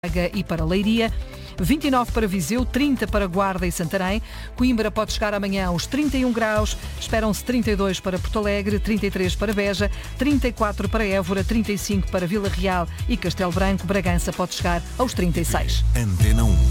Braga e para Leiria, 29 para Viseu, 30 para Guarda e Santarém. Coimbra pode chegar amanhã aos 31 graus, esperam-se 32 para Porto Alegre, 33 para Beja, 34 para Évora, 35 para Vila Real e Castelo Branco. Bragança pode chegar aos 36. Antena 1.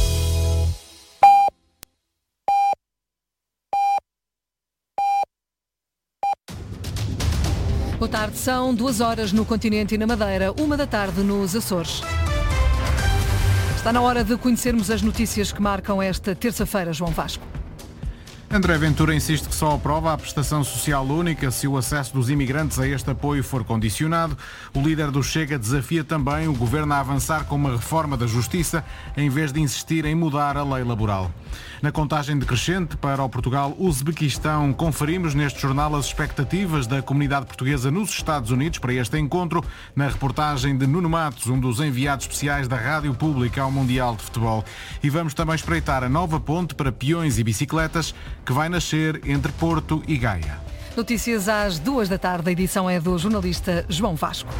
Boa tarde, são 2 horas no continente e na Madeira, 1 da tarde nos Açores. Está na hora de conhecermos as notícias que marcam esta terça-feira, João Vasco. André Ventura insiste que só aprova a prestação social única se o acesso dos imigrantes a este apoio for condicionado. O líder do Chega desafia também o governo a avançar com uma reforma da Justiça em vez de insistir em mudar a lei laboral. Na contagem decrescente para o Portugal-Uzbequistão, conferimos neste jornal as expectativas da comunidade portuguesa nos Estados Unidos para este encontro, na reportagem de Nuno Matos, um dos enviados especiais da Rádio Pública ao Mundial de Futebol. E vamos também espreitar a nova ponte para peões e bicicletas que vai nascer entre Porto e Gaia. Notícias às 2 da tarde. A edição é do jornalista João Vasco.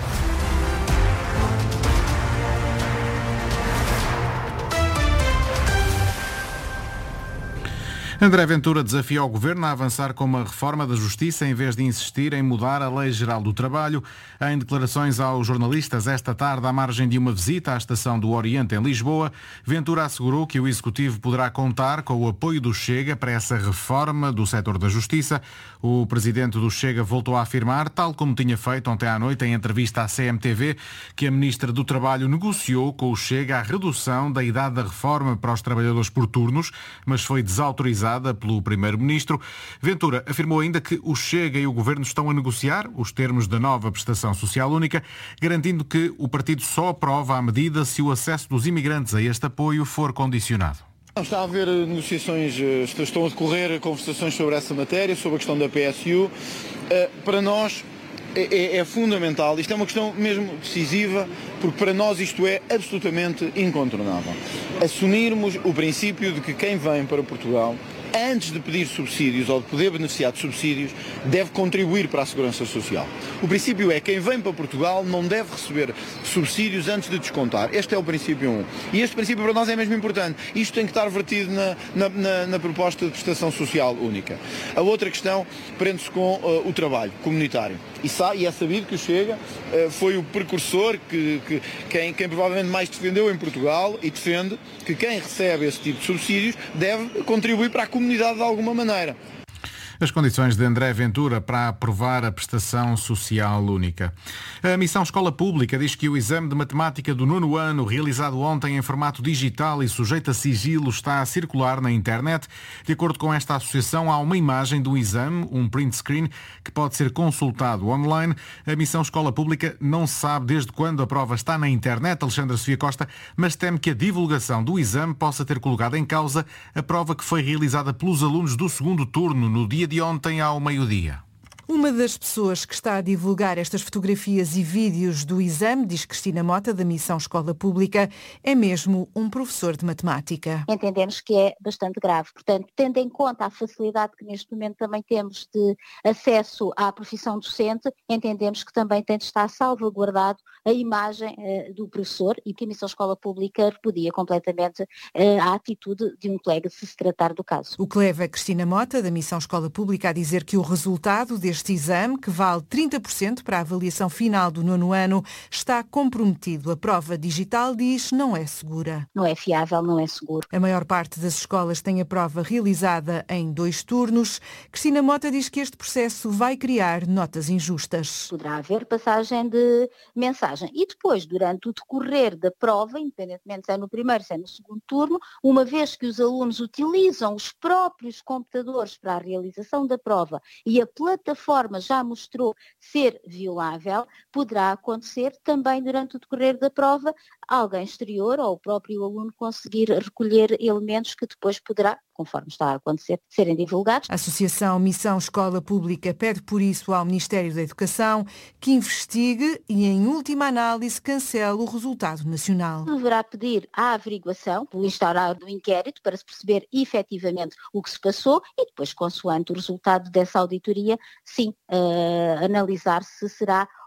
André Ventura desafia o Governo a avançar com uma reforma da Justiça em vez de insistir em mudar a Lei Geral do Trabalho. Em declarações aos jornalistas esta tarde, à margem de uma visita à Estação do Oriente em Lisboa, Ventura assegurou que o Executivo poderá contar com o apoio do Chega para essa reforma do setor da Justiça. O Presidente do Chega voltou a afirmar, tal como tinha feito ontem à noite em entrevista à CMTV, que a Ministra do Trabalho negociou com o Chega a redução da idade da reforma para os trabalhadores por turnos, mas foi desautorizada pelo Primeiro-Ministro. Ventura afirmou ainda que o Chega e o Governo estão a negociar os termos da nova prestação social única, garantindo que o partido só aprova a medida se o acesso dos imigrantes a este apoio for condicionado. Está a haver negociações, estão a decorrer conversações sobre essa matéria, sobre a questão da PSU. Para nós é fundamental, isto é uma questão mesmo decisiva, porque para nós isto é absolutamente incontornável. Assumirmos o princípio de que quem vem para Portugal, antes de pedir subsídios ou de poder beneficiar de subsídios, deve contribuir para a segurança social. O princípio é que quem vem para Portugal não deve receber subsídios antes de descontar. Este é o princípio 1. E este princípio para nós é mesmo importante. Isto tem que estar vertido na proposta de prestação social única. A outra questão prende-se com o trabalho comunitário. E é sabido que o Chega foi o precursor, quem provavelmente mais defendeu em Portugal e defende que quem recebe esse tipo de subsídios deve contribuir para a comunidade de alguma maneira. As condições de André Ventura para aprovar a prestação social única. A Missão Escola Pública diz que o exame de matemática do 9º ano, realizado ontem em formato digital e sujeito a sigilo, está a circular na internet. De acordo com esta associação, há uma imagem do exame, um print screen, que pode ser consultado online. A Missão Escola Pública não sabe desde quando a prova está na internet, Alexandra Sofia Costa, mas teme que a divulgação do exame possa ter colocado em causa a prova que foi realizada pelos alunos do segundo turno no dia de ontem ao meio-dia. Uma das pessoas que está a divulgar estas fotografias e vídeos do exame, diz Cristina Mota, da Missão Escola Pública, é mesmo um professor de matemática. Entendemos que é bastante grave. Portanto, tendo em conta a facilidade que neste momento também temos de acesso à profissão docente, entendemos que também tem de estar salvaguardado a imagem do professor e que a Missão Escola Pública repudia completamente a atitude de um colega se tratar do caso. O que leva a Cristina Mota, da Missão Escola Pública, a dizer que o resultado deste exame, que vale 30% para a avaliação final do 9º ano, está comprometido. A prova digital, diz, não é segura. Não é fiável, não é seguro. A maior parte das escolas tem a prova realizada em 2 turnos. Cristina Mota diz que este processo vai criar notas injustas. Poderá haver passagem de mensagem. E depois, durante o decorrer da prova, independentemente se é no primeiro, se é no segundo turno, uma vez que os alunos utilizam os próprios computadores para a realização da prova e a plataforma já mostrou ser violável, poderá acontecer também durante o decorrer da prova alguém exterior ou o próprio aluno conseguir recolher elementos que depois poderá, conforme está a acontecer, serem divulgados. A Associação Missão Escola Pública pede por isso ao Ministério da Educação que investigue e, em última análise, cancele o resultado nacional. Deverá pedir a averiguação, o instaurar do inquérito, para se perceber efetivamente o que se passou e depois, consoante o resultado dessa auditoria, sim, analisar se será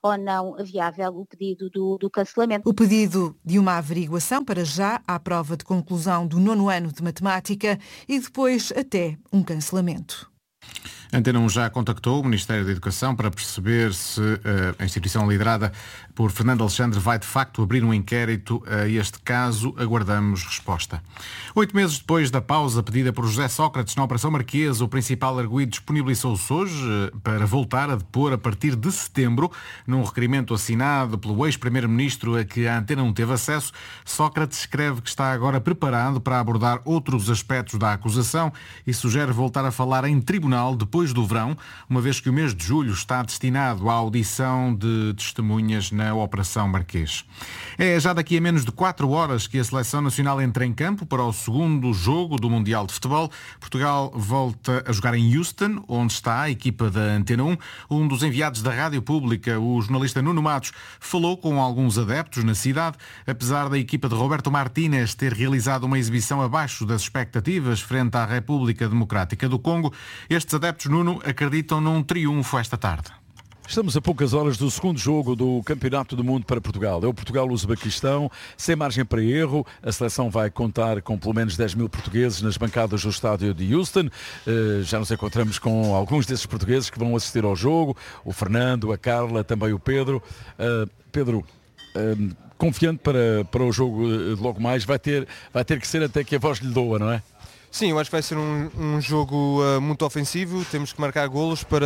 ou não viável o pedido do cancelamento. O pedido de uma averiguação para já à prova de conclusão do 9º ano de matemática e depois até um cancelamento. A Antena 1 já contactou o Ministério da Educação para perceber se a instituição liderada por Fernando Alexandre vai de facto abrir um inquérito a este caso. Aguardamos resposta. 8 meses depois da pausa pedida por José Sócrates na Operação Marquesa, o principal arguido disponibilizou-se hoje para voltar a depor a partir de setembro. Num requerimento assinado pelo ex-primeiro-ministro a que a Antena 1 teve acesso, Sócrates escreve que está agora preparado para abordar outros aspectos da acusação e sugere voltar a falar em tribunal depois do verão, uma vez que o mês de julho está destinado à audição de testemunhas na Operação Marquês. É já daqui a menos de 4 horas que a Seleção Nacional entra em campo para o segundo jogo do Mundial de Futebol. Portugal volta a jogar em Houston, onde está a equipa da Antena 1. Um dos enviados da Rádio Pública, o jornalista Nuno Matos, falou com alguns adeptos na cidade. Apesar da equipa de Roberto Martínez ter realizado uma exibição abaixo das expectativas frente à República Democrática do Congo, estes adeptos, Nuno, acreditam num triunfo esta tarde. Estamos a poucas horas do segundo jogo do Campeonato do Mundo para Portugal. É o Portugal-Uzbequistão, sem margem para erro. A seleção vai contar com pelo menos 10 mil portugueses nas bancadas do estádio de Houston. Já nos encontramos com alguns desses portugueses que vão assistir ao jogo. O Fernando, a Carla, também o Pedro. Pedro, confiante para o jogo de logo mais, vai ter que ser até que a voz lhe doa, não é? Sim, eu acho que vai ser um jogo muito ofensivo. Temos que marcar golos para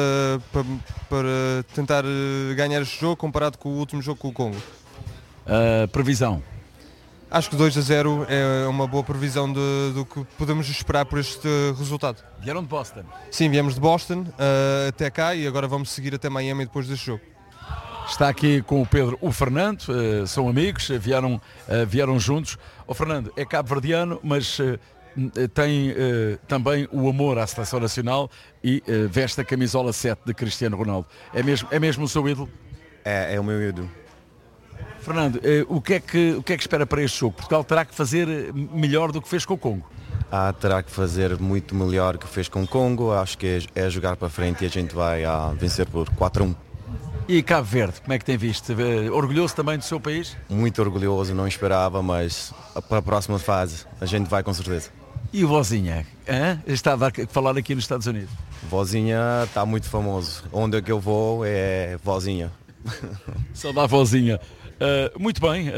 tentar ganhar este jogo comparado com o último jogo com o Congo. Previsão? Acho que 2-0 é uma boa previsão do que podemos esperar por este resultado. Vieram de Boston? Sim, viemos de Boston até cá e agora vamos seguir até Miami depois deste jogo. Está aqui com o Pedro o Fernando, são amigos, vieram juntos. O Fernando é cabo-verdiano, mas tem também o amor à Seleção Nacional e veste a camisola 7 de Cristiano Ronaldo. É mesmo o seu ídolo? É o meu ídolo. Fernando, o que é que espera para este jogo? Portugal terá que fazer melhor do que fez com o Congo? Terá que fazer muito melhor que fez com o Congo. Acho que é jogar para frente e a gente vai vencer por 4-1. E Cabo Verde, como é que tem visto? Orgulhoso também do seu país? Muito orgulhoso, não esperava, mas para a próxima fase a gente vai com certeza. E o Vozinha? Está a falar aqui nos Estados Unidos. Vozinha está muito famoso. Onde é que eu vou é Vozinha. Só dá Vozinha. Muito bem.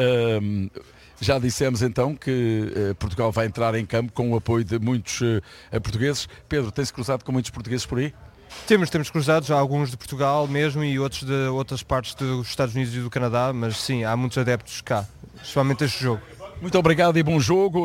Já dissemos então que Portugal vai entrar em campo com o apoio de muitos portugueses. Pedro, tem-se cruzado com muitos portugueses por aí? Temos cruzados, há alguns de Portugal mesmo e outros de outras partes dos Estados Unidos e do Canadá, mas sim, há muitos adeptos cá, especialmente este jogo. Muito obrigado e bom jogo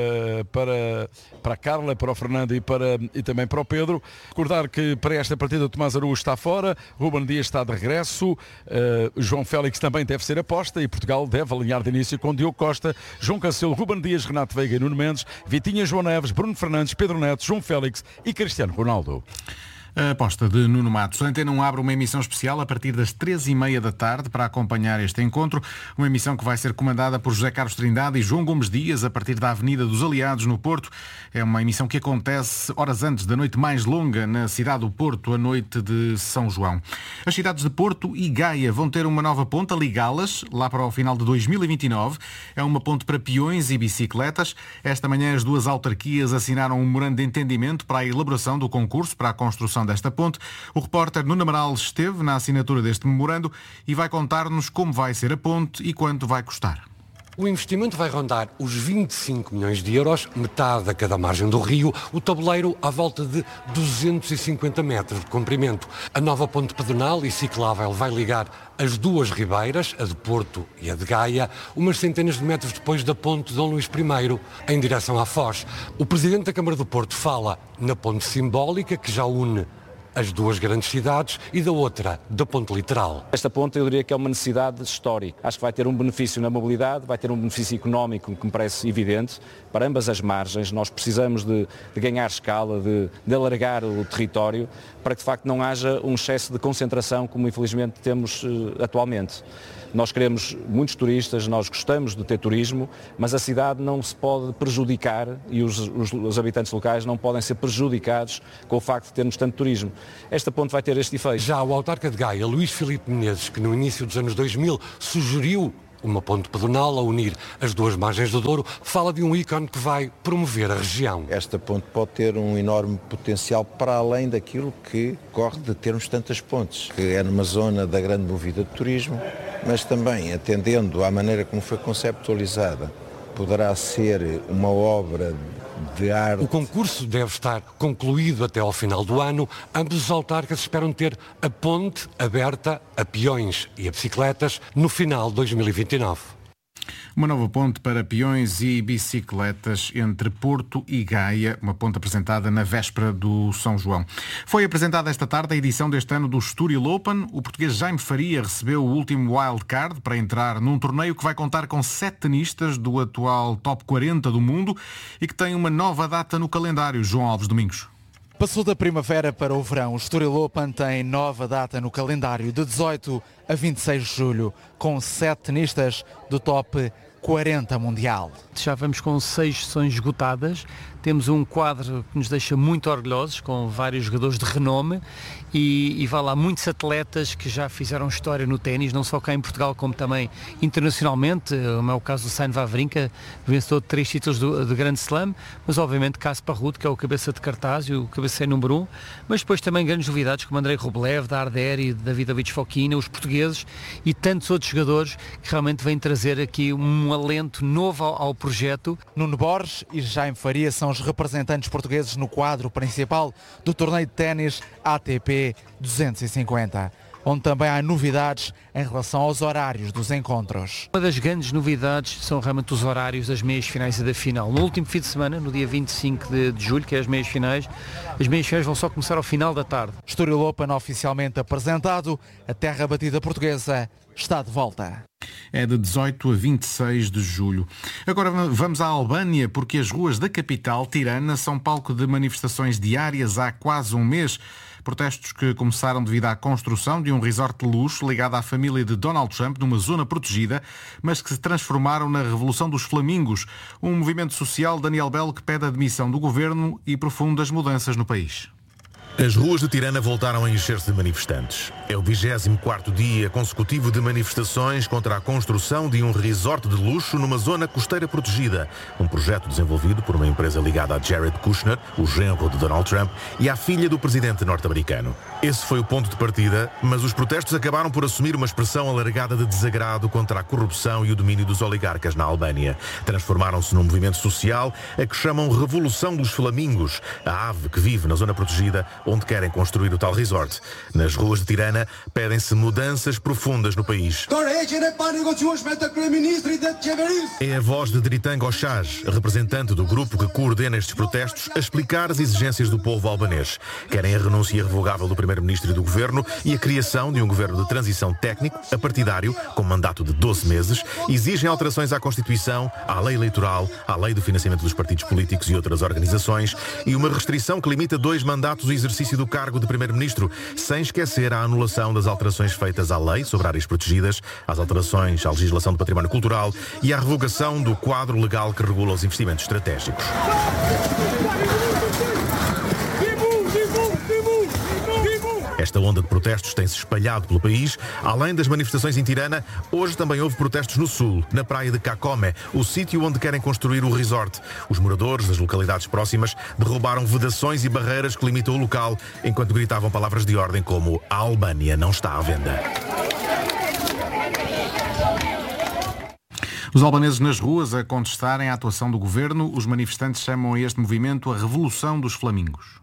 para a Carla, para o Fernando e também para o Pedro. Recordar que para esta partida o Tomás Araújo está fora, Ruben Dias está de regresso, João Félix também deve ser aposta e Portugal deve alinhar de início com Diogo Costa, João Cancelo, Ruben Dias, Renato Veiga e Nuno Mendes, Vitinha, João Neves, Bruno Fernandes, Pedro Neto, João Félix e Cristiano Ronaldo. A aposta de Nuno Matos. A Antena 1 abre uma emissão especial a partir das 13h30 da tarde para acompanhar este encontro. Uma emissão que vai ser comandada por José Carlos Trindade e João Gomes Dias a partir da Avenida dos Aliados, no Porto. É uma emissão que acontece horas antes da noite mais longa na cidade do Porto, a noite de São João. As cidades de Porto e Gaia vão ter uma nova ponte a ligá-las lá para o final de 2029. É uma ponte para peões e bicicletas. Esta manhã as duas autarquias assinaram um memorando de entendimento para a elaboração do concurso para a construção desta ponte. O repórter Nuno Amaral esteve na assinatura deste memorando e vai contar-nos como vai ser a ponte e quanto vai custar. O investimento vai rondar os 25 milhões de euros, metade a cada margem do rio, o tabuleiro à volta de 250 metros de comprimento. A nova ponte pedonal e ciclável vai ligar as duas ribeiras, a de Porto e a de Gaia, umas centenas de metros depois da ponte Dom Luís I, em direção à Foz. O presidente da Câmara do Porto fala na ponte simbólica que já une as duas grandes cidades e da outra, da ponte literal. Esta ponte eu diria que é uma necessidade histórica. Acho que vai ter um benefício na mobilidade, vai ter um benefício económico que me parece evidente para ambas as margens. Nós precisamos de ganhar escala, de alargar o território para que de facto não haja um excesso de concentração como infelizmente temos atualmente. Nós queremos muitos turistas, nós gostamos de ter turismo, mas a cidade não se pode prejudicar e os habitantes locais não podem ser prejudicados com o facto de termos tanto turismo. esta ponte vai ter este efeito. Já o autarca de Gaia, Luís Filipe Menezes, que no início dos anos 2000 sugeriu uma ponte pedonal a unir as duas margens do Douro, fala de um ícone que vai promover a região. Esta ponte pode ter um enorme potencial para além daquilo que corre de termos tantas pontes, que é numa zona da grande movida de turismo, mas também atendendo à maneira como foi conceptualizada, poderá ser uma obra de arte. O concurso deve estar concluído até ao final do ano. Ambos os autarcas esperam ter a ponte aberta a peões e a bicicletas no final de 2029. Uma nova ponte para peões e bicicletas entre Porto e Gaia, uma ponte apresentada na véspera do São João. Foi apresentada esta tarde a edição deste ano do Estoril Open. O português Jaime Faria recebeu o último wildcard para entrar num torneio que vai contar com 7 tenistas do atual top 40 do mundo e que tem uma nova data no calendário. João Alves Domingos. Passou da primavera para o verão. O Estoril Open tem nova data no calendário, de 18 a 26 de julho, com 7 tenistas do top 40 mundial. Já vamos com 6 sessões esgotadas. Temos um quadro que nos deixa muito orgulhosos, com vários jogadores de renome e vá lá, muitos atletas que já fizeram história no ténis, não só cá em Portugal como também internacionalmente. Como é o caso do Stan Wawrinka, vencedor de 3 títulos do Grand Slam, mas obviamente Casper Ruud, que é o cabeça de cartaz e o cabeça número 1, mas depois também grandes novidades como Andrei Rublev, da Arder e Davidovich Fokina, os portugueses e tantos outros jogadores que realmente vêm trazer aqui um alento novo ao projeto. Nuno Borges e Jaime Faria são os representantes portugueses no quadro principal do torneio de ténis ATP 250, onde também há novidades em relação aos horários dos encontros. Uma das grandes novidades são realmente os horários das meias finais e da final. No último fim de semana, no dia 25 de julho, que é as meias finais vão só começar ao final da tarde. Estoril Open oficialmente apresentado, a terra batida portuguesa está de volta. É de 18 a 26 de julho. Agora vamos à Albânia, porque as ruas da capital, Tirana, são palco de manifestações diárias há quase um mês. Protestos que começaram devido à construção de um resort de luxo ligado à família de Donald Trump numa zona protegida, mas que se transformaram na Revolução dos Flamingos, um movimento social, Daniel Belo, que pede a demissão do governo e profundas mudanças no país. As ruas de Tirana voltaram a encher-se de manifestantes. É o 24º dia consecutivo de manifestações contra a construção de um resort de luxo numa zona costeira protegida. Um projeto desenvolvido por uma empresa ligada a Jared Kushner, o genro de Donald Trump, e à filha do presidente norte-americano. Esse foi o ponto de partida, mas os protestos acabaram por assumir uma expressão alargada de desagrado contra a corrupção e o domínio dos oligarcas na Albânia. Transformaram-se num movimento social a que chamam Revolução dos Flamingos, a ave que vive na zona protegida, onde querem construir o tal resort. Nas ruas de Tirana pedem-se mudanças profundas no país. É a voz de Dritan Goshaj, representante do grupo que coordena estes protestos, a explicar as exigências do povo albanês. Querem a renúncia irrevogável do primeiro-ministro e do governo e a criação de um governo de transição técnico, apartidário, com mandato de 12 meses. Exigem alterações à Constituição, à lei eleitoral, à lei do financiamento dos partidos políticos e outras organizações e uma restrição que limita 2 mandatos o exercício do cargo de primeiro-ministro, sem esquecer a anulação das alterações feitas à lei sobre áreas protegidas, às alterações à legislação do património cultural e à revogação do quadro legal que regula os investimentos estratégicos. Esta onda de protestos tem-se espalhado pelo país. Além das manifestações em Tirana, hoje também houve protestos no sul, na praia de Kakome, o sítio onde querem construir o resort. Os moradores das localidades próximas derrubaram vedações e barreiras que limitam o local, enquanto gritavam palavras de ordem como "A Albânia não está à venda". Os albaneses nas ruas a contestarem a atuação do governo. Os manifestantes chamam a este movimento a Revolução dos Flamingos.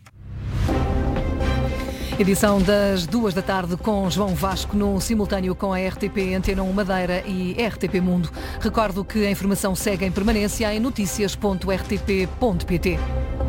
Edição das 2 da tarde com João Vasco no simultâneo com a RTP Antena 1 Madeira e RTP Mundo. Recordo que a informação segue em permanência em noticias.rtp.pt.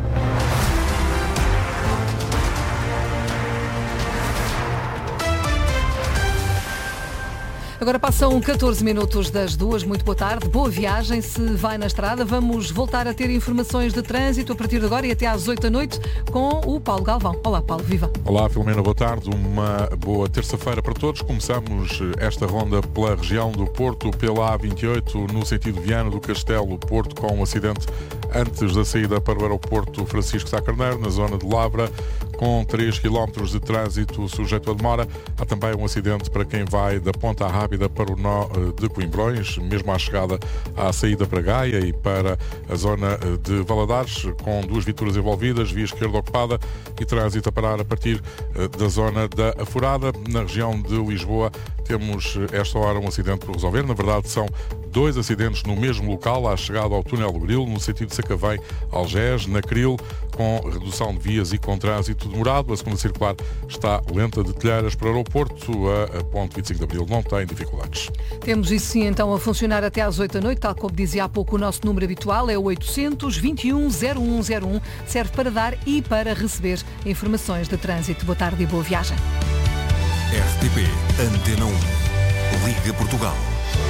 Agora passam 14 minutos das 2. Muito boa tarde, boa viagem. Se vai na estrada, vamos voltar a ter informações de trânsito a partir de agora e até às 8 da noite com o Paulo Galvão. Olá, Paulo, viva. Olá, Filomena, boa tarde. Uma boa terça-feira para todos. Começamos esta ronda pela região do Porto, pela A28, no sentido Viana do Castelo, Porto, com um acidente antes da saída para o aeroporto Francisco Sá Carneiro, na zona de Lavra, com 3 km de trânsito sujeito a demora. Há também um acidente para quem vai da Ponta Rábida para o nó de Coimbrões, mesmo à chegada à saída para Gaia e para a zona de Valadares, com 2 viaturas envolvidas, via esquerda ocupada e trânsito a parar a partir da zona da Aforada. Na região de Lisboa temos esta hora um acidente por resolver. Na verdade são 2 acidentes no mesmo local, à chegada ao túnel do Grilo, no sentido de Sacavém-Algés, na Cril, com redução de vias e com trânsito demorado. A segunda circular está lenta de Telheiras para o aeroporto. A ponte 25 de Abril não tem dificuldades. Temos isso sim então a funcionar até às 8 da noite, tal como dizia há pouco o nosso número habitual, é o 800-21-0101, serve para dar e para receber informações de trânsito. Boa tarde e boa viagem. RTP Antena 1, Liga Portugal.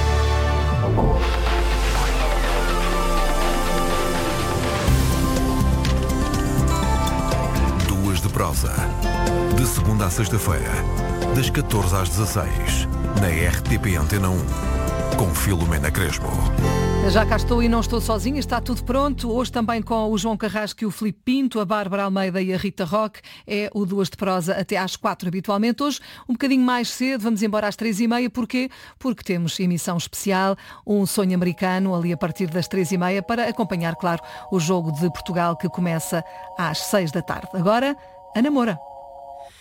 Duas de prosa, de segunda à sexta-feira, das 14 às 16, na RTP Antena 1, com Filomena Crespo. Já cá estou e não estou sozinha, está tudo pronto. Hoje também com o João Carrasco e o Filipe Pinto, a Bárbara Almeida e a Rita Roque. É o Duas de Prosa até às 4 habitualmente. Hoje um bocadinho mais cedo, vamos embora às 3h30. Porquê? Porque temos emissão especial, um sonho americano ali a partir das 3h30 para acompanhar, claro, o jogo de Portugal que começa às 6 da tarde. Agora, Ana Moura.